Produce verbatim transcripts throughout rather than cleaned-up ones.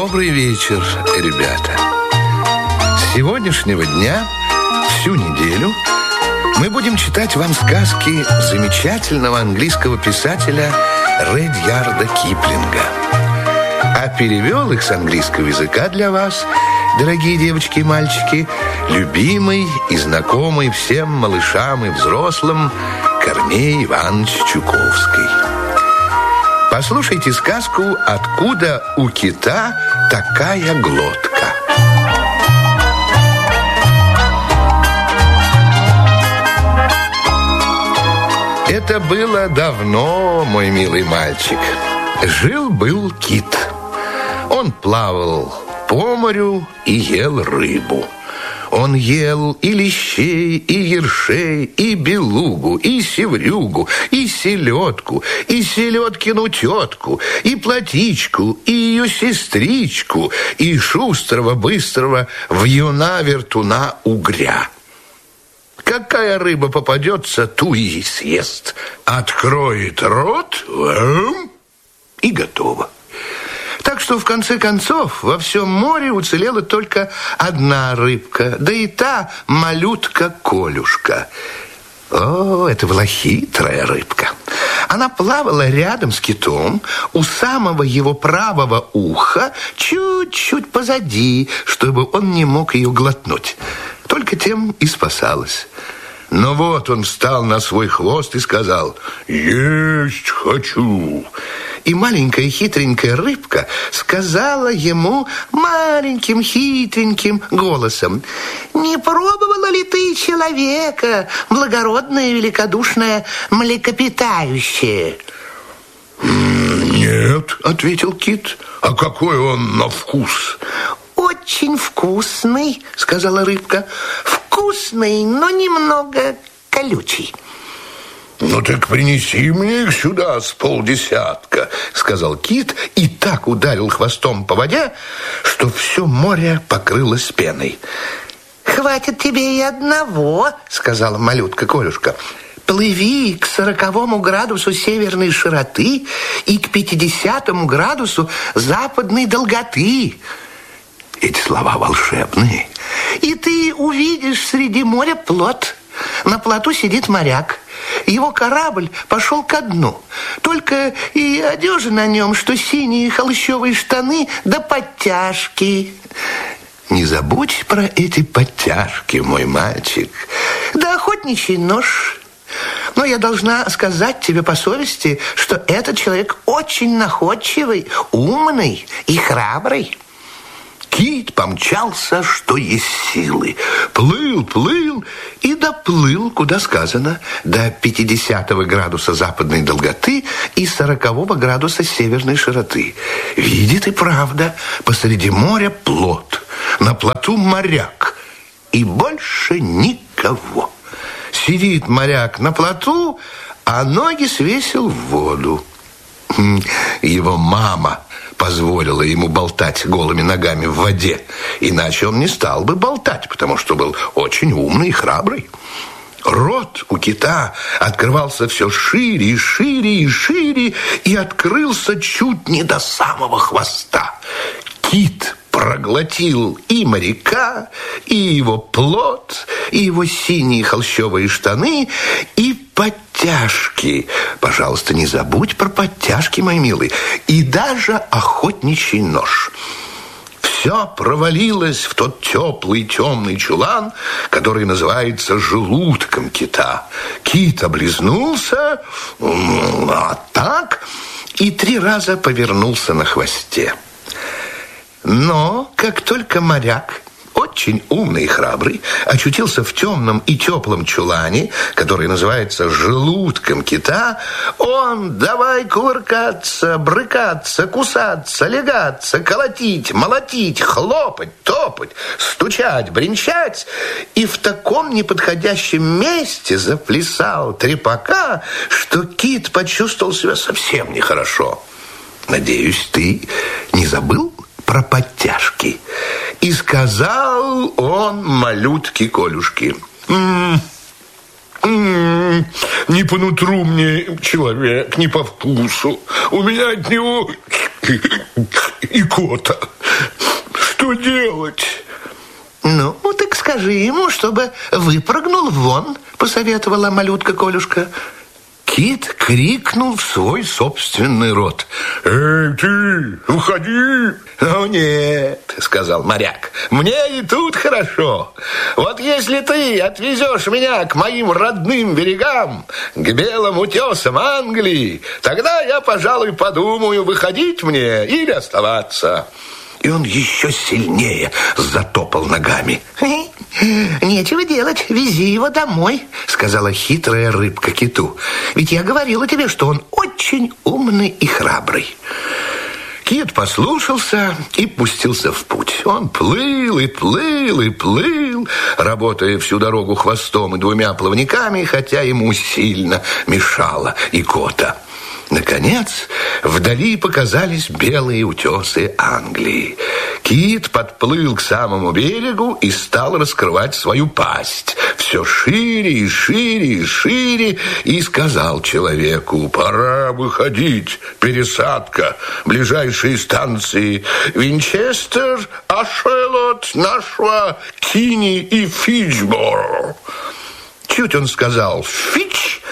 Добрый вечер, ребята. С сегодняшнего дня, всю неделю, мы будем читать вам сказки замечательного английского писателя Редьярда Киплинга. А перевел их с английского языка для вас, дорогие девочки и мальчики, любимый и знакомый всем малышам и взрослым Корней Иванович Чуковский. Послушайте сказку «Откуда у кита такая глотка». Это было давно, мой милый мальчик. Жил-был кит. Он плавал по морю и ел рыбу. Он ел и лещей, и ершей, и белугу, и севрюгу, и селедку, и селедкину тетку, и платичку, и ее сестричку, и шустрого, быстрого вьюна-вертуна угря. Какая рыба попадется, ту и съест. Откроет рот и готово. Так что, в конце концов, во всем море уцелела только одна рыбка, да и та малютка-колюшка. О, это была хитрая рыбка. Она плавала рядом с китом, у самого его правого уха, чуть-чуть позади, чтобы он не мог ее глотнуть. Только тем и спасалась. Но вот он встал на свой хвост и сказал: «Есть хочу». И маленькая хитренькая рыбка сказала ему маленьким хитреньким голосом: «Не пробовала ли ты человека, благородное, великодушное, млекопитающее?» «Нет», — ответил кит. «А какой он на вкус?» «Очень вкусный», — сказала рыбка. «Вкусный, но немного колючий». «Ну так принеси мне их сюда с полдесятка», — сказал кит и так ударил хвостом по воде, что все море покрылось пеной. «Хватит тебе и одного», — сказала малютка-колюшка. «Плыви к сороковому градусу северной широты и к пятидесятому градусу западной долготы». Эти слова волшебные. «И ты увидишь среди моря плот. На плоту сидит моряк. Его корабль пошел ко дну. Только и одежа на нем, что синие холщовые штаны да подтяжки». Не забудь про эти подтяжки, мой мальчик. «Да охотничий нож. Но я должна сказать тебе по совести, что этот человек очень находчивый, умный и храбрый». Кит помчался, что есть силы. Плыл, плыл и доплыл, куда сказано, до пятидесятого градуса западной долготы и сорокового градуса северной широты. Видит и правда, посреди моря плот, на плоту моряк, и больше никого. Сидит моряк на плоту, а ноги свесил в воду. Его мама позволила ему болтать голыми ногами в воде, иначе он не стал бы болтать, потому что был очень умный и храбрый. Рот у кита открывался все шире и шире и шире и открылся чуть не до самого хвоста. Кит проглотил и моряка, и его плот, и его синие холщовые штаны, и подтяжки. Пожалуйста, не забудь про подтяжки, мой милый, и даже охотничий нож. Все провалилось в тот теплый темный чулан, который называется желудком кита. Кит облизнулся, а так, и три раза повернулся на хвосте. Но как только моряк, очень умный и храбрый, очутился в темном и теплом чулане, который называется желудком кита, он давай кувыркаться, брыкаться, кусаться, лягаться, колотить, молотить, хлопать, топать, стучать, бренчать, и в таком неподходящем месте заплясал трепака, что кит почувствовал себя совсем нехорошо. Надеюсь, ты не забыл про подтяжки? И сказал он малютке-колюшке: «М-м, м-м, не по нутру мне человек, не по вкусу. У меня от него и кота. Что делать? Ну, так скажи ему, чтобы выпрыгнул вон, посоветовала малютка Колюшка. Кит крикнул в свой собственный рот. «Эй, ты, уходи!» «Ну нет», — сказал моряк, — «мне и тут хорошо. Вот если ты отвезешь меня к моим родным берегам, к белым утесам Англии, тогда я, пожалуй, подумаю, выходить мне или оставаться». И он еще сильнее затопал ногами. «Нечего делать, вези его домой», — сказала хитрая рыбка киту. «Ведь я говорила тебе, что он очень умный и храбрый». Кит послушался и пустился в путь. Он плыл и плыл и плыл, работая всю дорогу хвостом и двумя плавниками, хотя ему сильно мешала икота. Наконец, вдали показались белые утесы Англии. Кит подплыл к самому берегу и стал раскрывать свою пасть все шире и шире и шире, и сказал человеку: «Пора выходить, пересадка, ближайшие станции Винчестер, Ашелот, Нашва, Кини и Фичборо». Чуть он сказал «Фич»,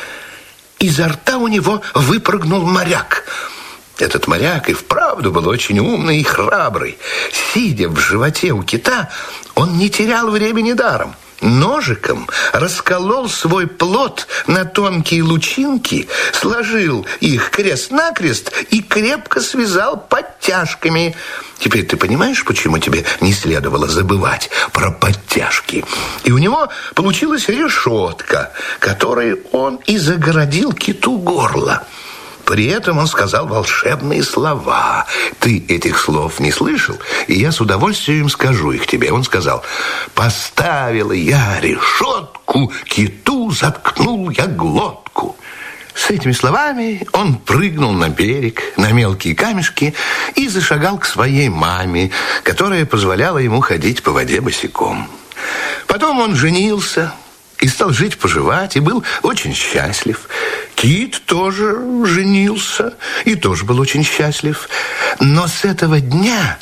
изо рта у него выпрыгнул моряк. Этот моряк и вправду был очень умный и храбрый. Сидя в животе у кита, он не терял времени даром. Ножиком расколол свой плод на тонкие лучинки, сложил их крест-накрест и крепко связал подтяжками. Теперь ты понимаешь, почему тебе не следовало забывать про подтяжки? И у него получилась решетка, которой он и загородил киту горло. При этом он сказал волшебные слова. Ты этих слов не слышал, и я с удовольствием скажу их тебе. Он сказал: «Поставила я решетку, киту заткнул я глотку». С этими словами он прыгнул на берег, на мелкие камешки и зашагал к своей маме, которая позволяла ему ходить по воде босиком. Потом он женился и стал жить-поживать, и был очень счастлив. Кит тоже женился и тоже был очень счастлив. Но с этого дня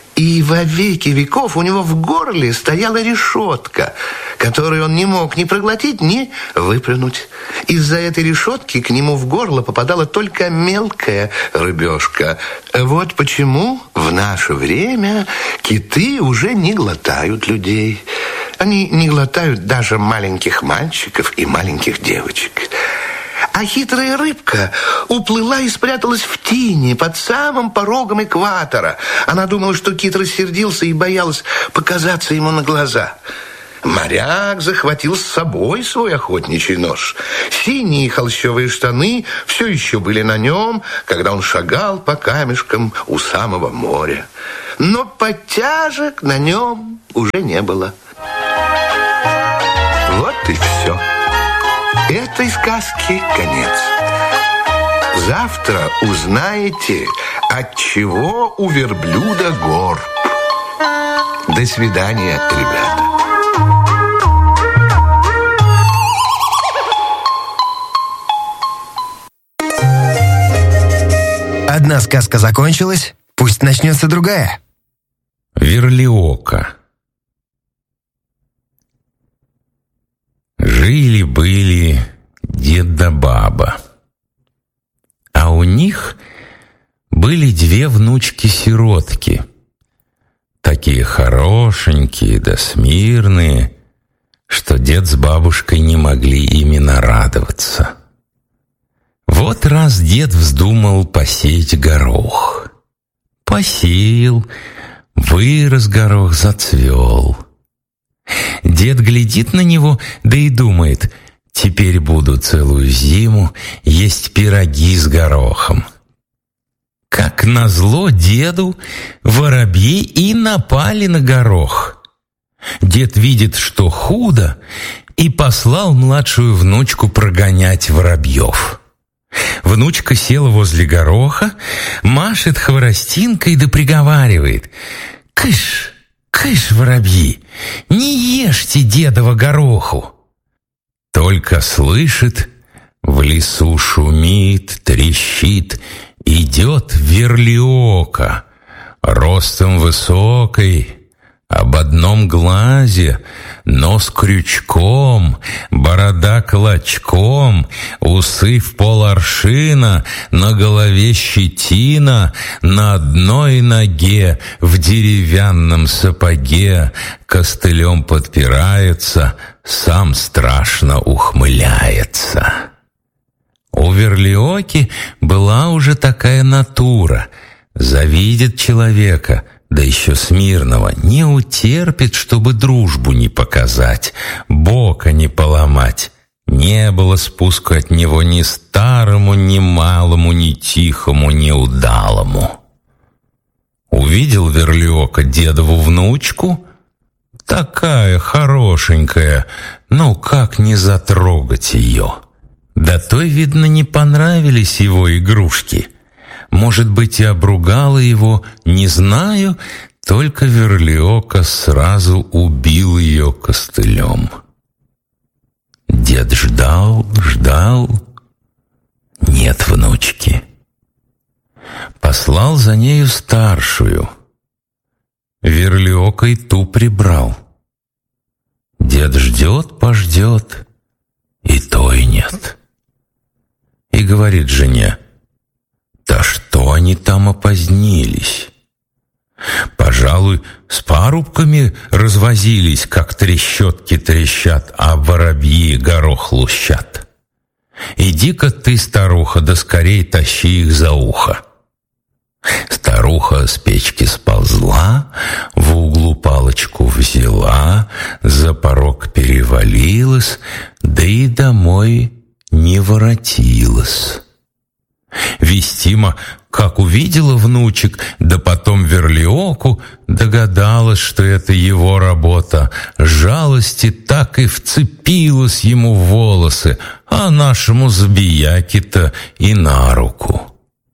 и во веки веков у него в горле стояла решетка, которую он не мог ни проглотить, ни выплюнуть. Из-за этой решетки к нему в горло попадала только мелкая рыбешка. Вот почему в наше время киты уже не глотают людей. Они не глотают даже маленьких мальчиков и маленьких девочек. А хитрая рыбка уплыла и спряталась в тени под самым порогом экватора. Она думала, что кит рассердился и боялась показаться ему на глаза. Моряк захватил с собой свой охотничий нож. Синие холщовые штаны все еще были на нем, когда он шагал по камешкам у самого моря. Но подтяжек на нем уже не было. Вот и все. Этой сказки конец. Завтра узнаете, отчего у верблюда горб. До свидания, ребята. Одна сказка закончилась, пусть начнется другая. Верлиока. Жили-были дед да баба, а у них были две внучки-сиротки, такие хорошенькие да смирные, что дед с бабушкой не могли ими нарадоваться. Вот раз дед вздумал посеять горох. Посеял, вырос горох, зацвел. Дед глядит на него, да и думает: теперь буду целую зиму есть пироги с горохом. Как назло деду, воробьи и напали на горох. Дед видит, что худо, и послал младшую внучку прогонять воробьев. Внучка села возле гороха, машет хворостинкой да приговаривает: «Кыш! Кыш, воробьи, не ешьте дедова гороху!» Только слышит, в лесу шумит, трещит, идет верлиока, ростом высокой, об одном глазе, нос крючком, борода клочком, усы в поларшина, на голове щетина, на одной ноге в деревянном сапоге костылем подпирается, сам страшно ухмыляется. У Верлиоки была уже такая натура. Завидит человека, да еще смирного, не утерпит, чтобы дружбу не показать, бока не поломать. Не было спуску от него ни старому, ни малому, ни тихому, ни удалому. Увидел Верлиока дедову внучку, такая хорошенькая, ну как не затрогать ее? Да той, видно, не понравились его игрушки. Может быть, и обругала его, не знаю, только Верлиока сразу убил ее костылем. Дед ждал, ждал, нет внучки. Послал за нею старшую. Верлиока и ту прибрал. Дед ждет, пождет, и той нет. И говорит жене: «Да что они там опозднились? Пожалуй, с парубками развозились, как трещотки трещат, а воробьи горох лущат. Иди-ка ты, старуха, да скорей тащи их за ухо». Старуха с печки сползла, в углу палочку взяла, за порог перевалилась, да и домой не воротилась. Вестима, как увидела внучек, да потом Верлиоку, догадалась, что это его работа. Жалости так и вцепилась ему в волосы, а нашему забияке-то и на руку.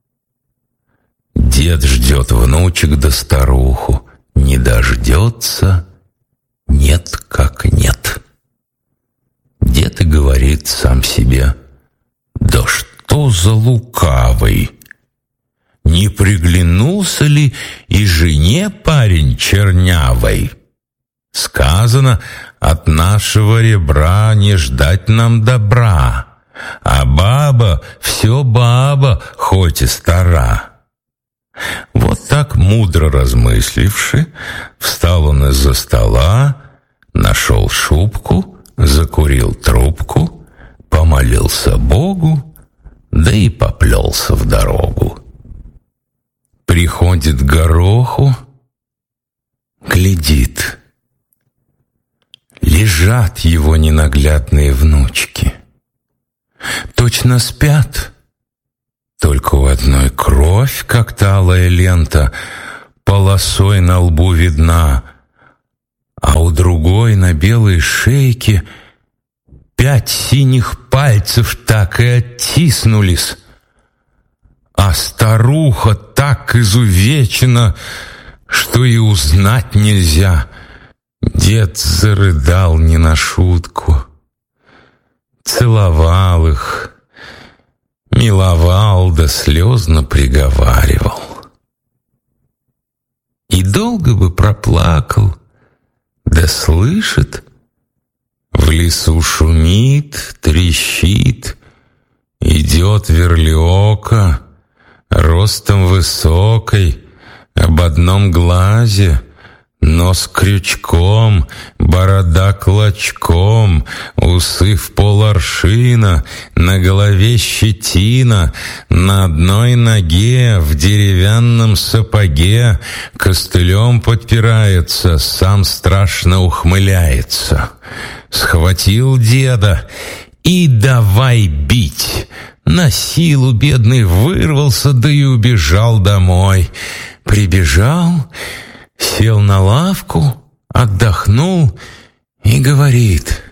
Дед ждет внучек да старуху, не дождется, нет как нет. Дед и говорит сам себе: «Да что за лукавый! Не приглянулся ли и жене парень чернявой? Сказано, от нашего ребра не ждать нам добра, а баба все баба, хоть и стара». Вот так, мудро размысливши, встал он из-за стола, нашел шубку, закурил трубку, помолился Богу, да и поплелся в дорогу. Приходит к гороху, глядит. Лежат его ненаглядные внучки. Точно спят. Только у одной кровь, как талая лента, полосой на лбу видна, а у другой на белой шейке пять синих пальцев так и оттиснулись. А старуха так изувечена, что и узнать нельзя. Дед зарыдал не на шутку, целовал их, миловал да слезно приговаривал. И долго бы проплакал, да слышит, в лесу шумит, трещит, идет Верлиока, ростом высокой, об одном глазе, нос крючком, борода клочком, усы в поларшина, на голове щетина, на одной ноге в деревянном сапоге костылем подпирается, сам страшно ухмыляется. Схватил деда и давай бить. На силу бедный вырвался, да и убежал домой. Прибежал, сел на лавку, отдохнул и говорит: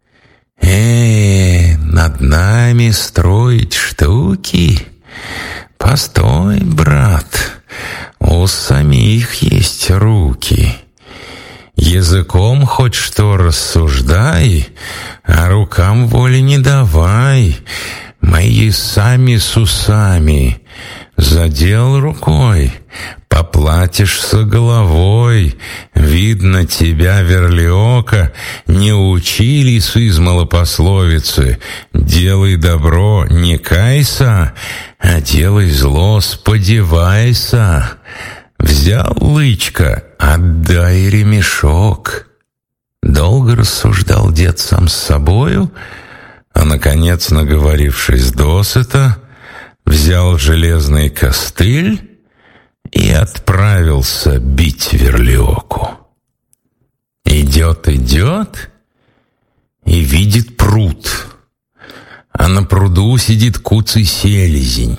«Э, над нами строить штуки? Постой, брат, у самих есть руки. Языком хоть что рассуждай, а рукам воли не давай. Мои сами с усами. Задел рукой, по платью воротишься головой. Видно, тебя, Верлиока, не учили сызмала пословицы: делай добро, не кайся, а делай зло, сподевайся. Взял лычка, отдай ремешок. Долго рассуждал дед сам с собою, а, наконец, наговорившись досыта, взял железный костыль и отправился бить Верлиоку. Идет, идет и видит пруд, а на пруду сидит куцый селезень.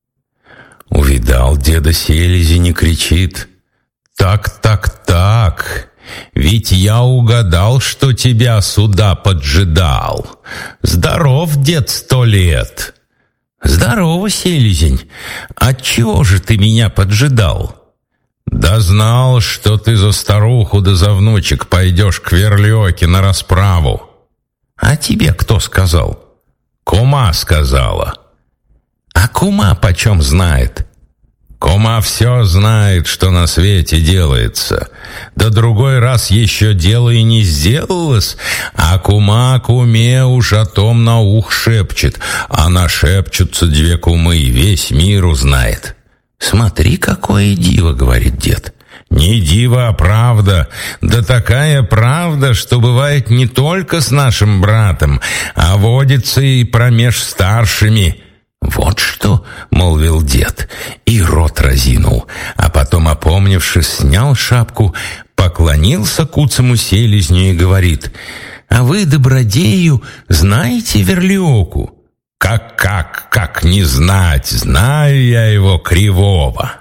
Увидал деда селезень и кричит: «Так, так, так, ведь я угадал, что тебя сюда поджидал. Здоров, дед, сто лет!» «Здорово, селезень! Отчего же ты меня поджидал?» «Да знал, что ты за старуху да за внучек пойдешь к Верлиоке на расправу». «А тебе кто сказал?» «Кума сказала». «А кума почем знает?» «Кума все знает, что на свете делается. Да другой раз еще дело и не сделалось, а кума куме уж о том на ух шепчет, а нашепчутся две кумы, и весь мир узнает». «Смотри, какое диво», — говорит дед. «Не диво, а правда. Да такая правда, что бывает не только с нашим братом, а водится и промеж старшими». «Вот что», — молвил дед, и рот разинул, а потом, опомнившись, снял шапку, поклонился куцому селезню и говорит: «А вы, добродею, знаете Верлиоку?» «Как, как, как не знать? Знаю я его кривого».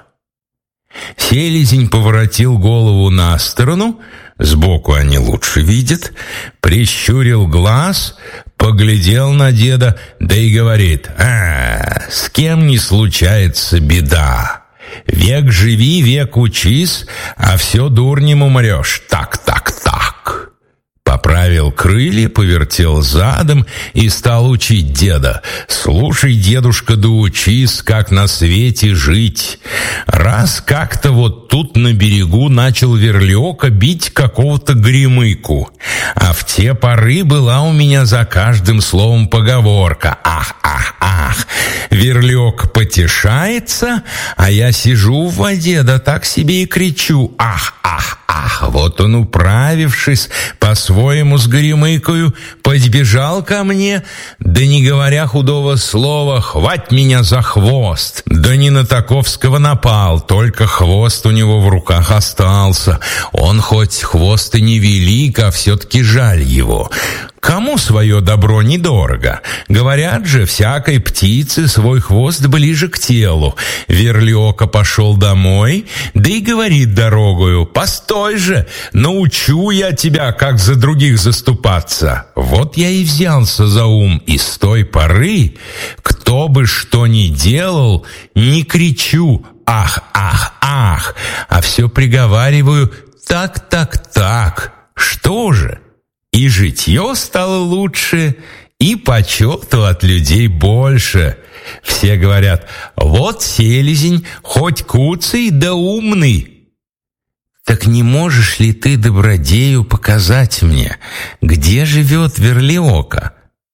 Селезень поворотил голову на сторону, сбоку они лучше видят, прищурил глаз, поглядел на деда, да и говорит: «А, с кем не случается беда. Век живи, век учись, а все дурнем умрешь. Так, так, так». Поправил крылья, повертел задом и стал учить деда: «Слушай, дедушка, да учись, как на свете жить. Раз как-то вот тут на берегу начал Верлиока бить какого-то гремыку, а в те поры была у меня за каждым словом поговорка: ах, ах, ах. Верлиок потешается, а я сижу в воде, да так себе и кричу: ах, ах, ах. Вот он, управившись по-своему с горемыкою, подбежал ко мне, да не говоря худого слова, хвать меня за хвост. Да не на таковского напал, только хвост у него в руках остался. Он хоть хвост и не велик, а все-таки жаль его. Кому свое добро недорого? Говорят же, всякой птице свой хвост ближе к телу. Верлиока пошел домой, да и говорит дорогою: «Постой же, научу я тебя, как за других заступаться». Вот я и взялся за ум, и с той поры, кто бы что ни делал, не кричу: «Ах, ах, ах», а все приговариваю: «Так, так, так». Что же? И житье стало лучше, и почету от людей больше. Все говорят: «Вот селезень, хоть куцый, да умный». Так не можешь ли ты, добродею, показать мне, где живет Верлиока?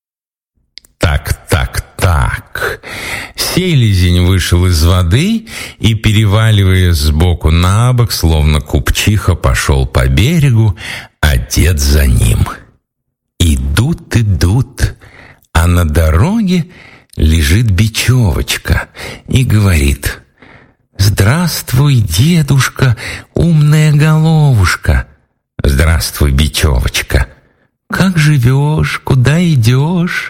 Так, так, так. Селезень вышел из воды и, переваливаясь сбоку на бок, словно купчиха, пошел по берегу, а дед за ним. Идут, идут, а на дороге лежит бечевочка и говорит: «Здравствуй, дедушка, умная головушка». «Здравствуй, бечевочка. Как живешь, куда идешь?»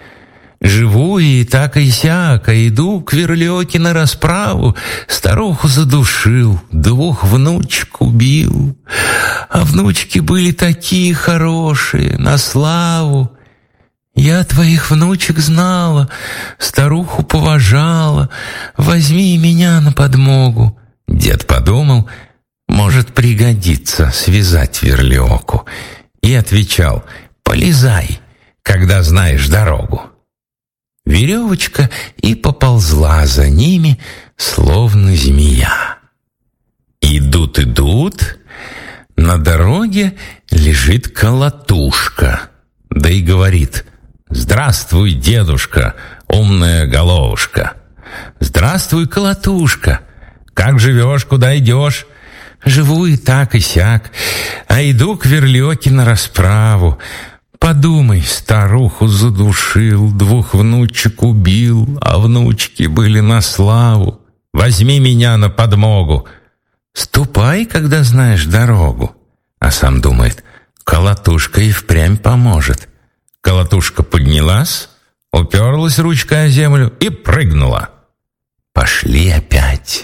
«Живу и так и сяк, а иду к Верлиоке на расправу. Старуху задушил, двух внучек убил. А внучки были такие хорошие, на славу. Я твоих внучек знала, старуху поважала. Возьми меня на подмогу». Дед подумал, может пригодится связать Верлиоку, и отвечал: «Полезай, когда знаешь дорогу». Веревочка и поползла за ними, словно змея. И Идут, идут. На дороге лежит колотушка. Да и говорит: «Здравствуй, дедушка, умная головушка». «Здравствуй, колотушка. Как живешь, куда идешь?» «Живу и так, и сяк, а иду к Верлиоке на расправу. Подумай, старуху задушил, двух внучек убил, а внучки были на славу. Возьми меня на подмогу. Ступай, когда знаешь дорогу». А сам думает: колотушка и впрямь поможет. Колотушка поднялась, уперлась ручкой о землю и прыгнула. Пошли опять.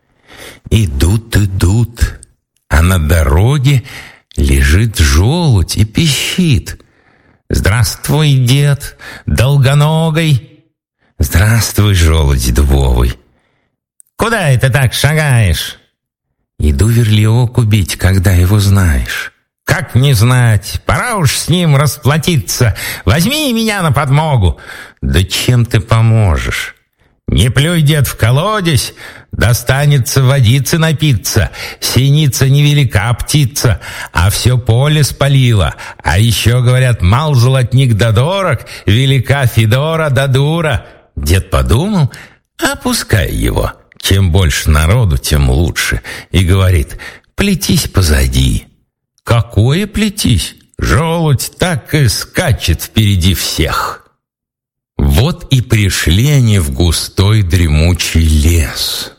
Идут, идут, а на дороге лежит желудь и пищит: «Здравствуй, дед, долгоногой». «Здравствуй, желудь дубовый». «Куда это так шагаешь?» «Иду Верлиоку бить, когда его знаешь». «Как не знать? Пора уж с ним расплатиться. Возьми меня на подмогу». «Да чем ты поможешь?» «Не плюй, дед, в колодец, достанется водицы напиться. Синица невелика птица, а все поле спалила. А еще, говорят, мал золотник да дорог, велика Федора да дура». Дед подумал: опускай его. Чем больше народу, тем лучше. И говорит: плетись позади. Какое плетись? Желудь так и скачет впереди всех. Вот и пришли они в густой дремучий лес.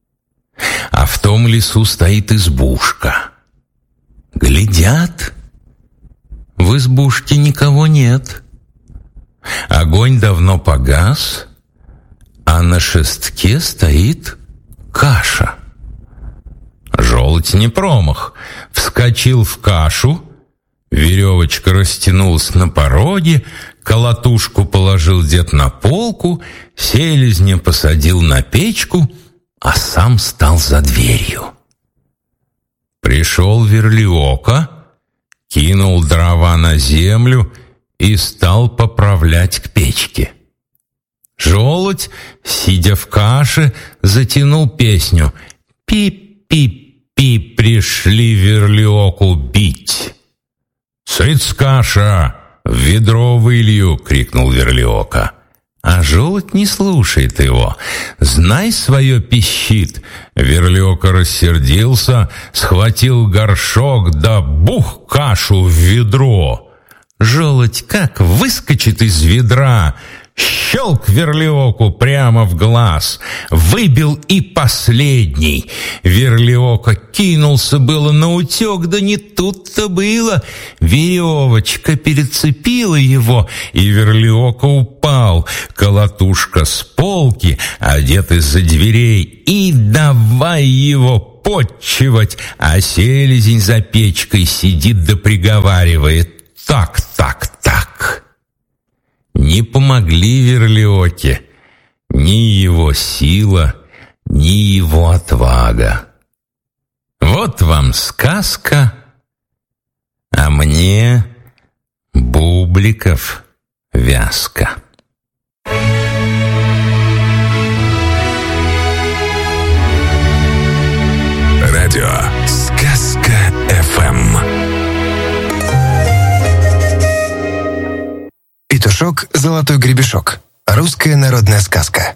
А в том лесу стоит избушка. Глядят, в избушке никого нет. Огонь давно погас, а на шестке стоит каша. Желудь не промах, вскочил в кашу, веревочка растянулась на пороге, колотушку положил дед на полку, селезня посадил на печку, а сам стал за дверью. Пришел Верлиока, кинул дрова на землю и стал поправлять к печке. Желудь, сидя в каше, затянул песню: «Пи-пи-пи, пришли Верлиоку бить». «Сыц, каша! В ведро вылью!» — крикнул Верлиока. А желудь не слушает его. «Знай, свое пищит!» Верлиока рассердился, схватил горшок, да бух кашу в ведро. Желудь как выскочит из ведра, щелк Верлиоку прямо в глаз, выбил и последний. Верлиока кинулся было наутек, да не тут-то было. Веревочка перецепила его, и Верлиока упал. Колотушка с полки, а дед из-за дверей, и давай его подчивать, а селезень за печкой сидит да приговаривает: «Так, так, так». Не помогли Верлиоке ни его сила, ни его отвага. Вот вам сказка, а мне бубликов вязка. Радио «Сказка эф эм». Петушок «Золотой гребешок». Русская народная сказка.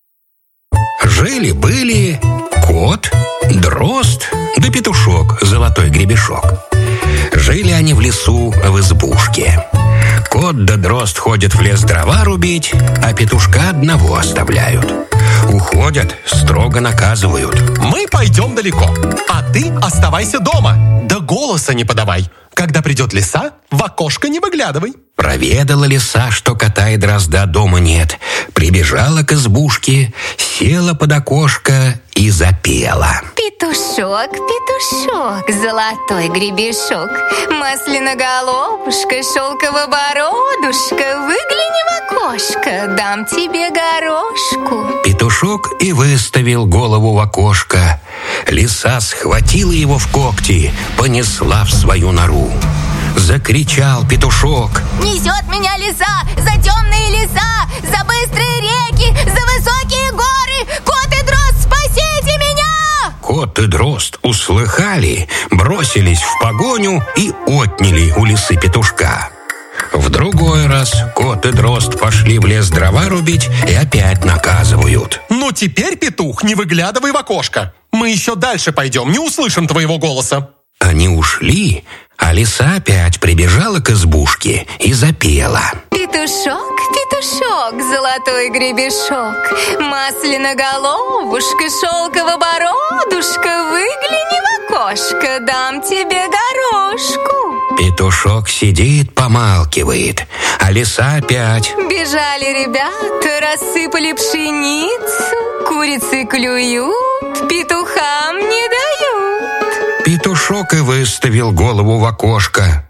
Жили-были кот, дрозд да петушок «Золотой гребешок». Жили они в лесу в избушке. Кот да дрозд ходят в лес дрова рубить, а петушка одного оставляют. Уходят, строго наказывают. Мы пойдем далеко, а ты оставайся дома. Да голоса не подавай. Когда придет лиса, в окошко не выглядывай. Проведала лиса, что кота и дрозда дома нет. Прибежала к избушке, села под окошко и запела. Петушок, петушок, золотой гребешок, масляноголовушка, шелково-бородушка, выгляни в окошко, дам тебе горошку. Петушок и выставил голову в окошко. Лиса схватила его в когти, понесла в свою нору. Закричал петушок: несет меня лиса за темные леса, за быстрые реки, за высокие горы. Кот и дрозд, спасите меня! Кот и дрозд услыхали, бросились в погоню и отняли у лисы петушка. В другой раз кот и дрозд пошли в лес дрова рубить и опять наказывают. Ну теперь, петух, не выглядывай в окошко. Мы еще дальше пойдем, не услышим твоего голоса. Они ушли, а лиса опять прибежала к избушке и запела. Петушок, петушок, золотой гребешок, масляноголовушка, шелково-бородушка, выгляни в окошко, дам тебе горошку. Петушок сидит, помалкивает, а лиса опять. Бежали ребята, рассыпали пшеницу, курицы клюют, петухам не дают. Петушок и выставил голову в окошко.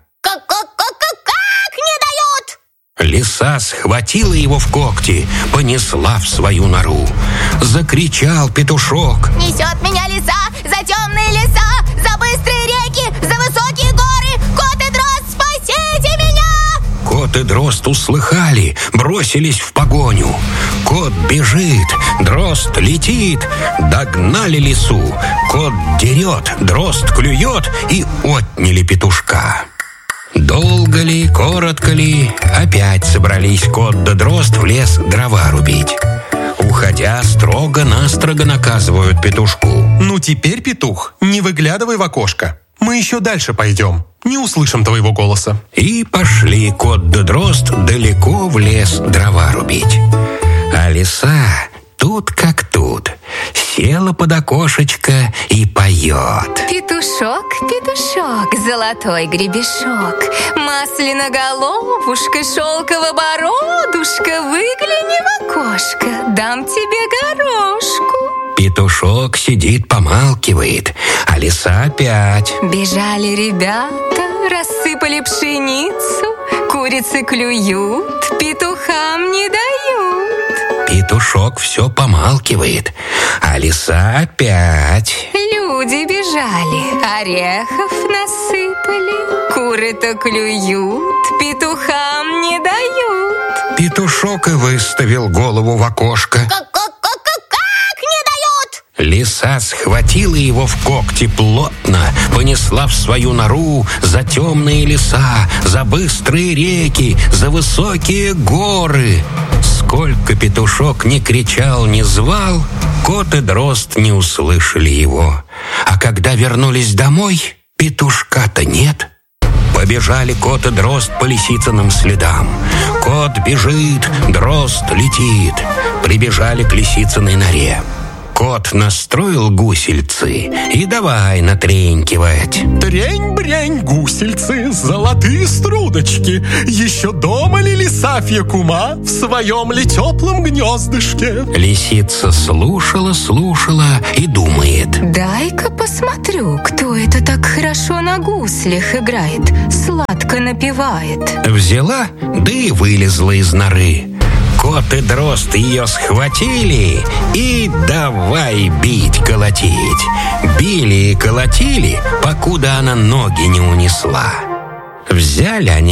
Как не дают? Лиса схватила его в когти, понесла в свою нору. Закричал петушок. Несет меня лиса за темные леса, за быстрые реки, за высокие горы. Кот и дрозд, спасите меня! Кот и дрозд услыхали, бросились в погоню. Кот бежит, дрозд летит, догнали лису. Кот дерет, дрозд клюет и отняли петушка. Долго ли, коротко ли, опять собрались кот да дрозд в лес дрова рубить. Уходя, строго-настрого наказывают петушку. Ну теперь, петух, не выглядывай в окошко. Мы еще дальше пойдем, не услышим твоего голоса. И пошли кот да дрозд далеко в лес дрова рубить. А лиса тут как тут, села под окошечко и поет. Петушок, петушок, золотой гребешок, масляноголовушка, шелково-бородушка, выгляни в окошко, дам тебе горошку. Петушок сидит, помалкивает, а лиса опять. Бежали ребята, рассыпали пшеницу, курицы клюют, петухам не дают. Петушок все помалкивает, а лиса опять. Люди бежали, орехов насыпали, куры-то клюют, петухам не дают. Петушок и выставил голову в окошко. Лиса схватила его в когти плотно, понесла в свою нору за темные леса, за быстрые реки, за высокие горы. Сколько петушок ни кричал, ни звал, кот и дрозд не услышали его. А когда вернулись домой, петушка-то нет. Побежали кот и дрозд по лисицыным следам. Кот бежит, дрозд летит. Прибежали к лисицыной норе. Кот настроил гусельцы и давай натренькивать. Трень-брень, гусельцы, золотые струдочки. Еще дома ли лисафья кума в своем ли теплом гнездышке? Лисица слушала, слушала и думает. Дай-ка посмотрю, кто это так хорошо на гуслях играет, сладко напевает. Взяла, да и вылезла из норы. Кот и дрозд ее схватили и давай бить, колотить. Били и колотили, покуда она ноги не унесла. Взяли они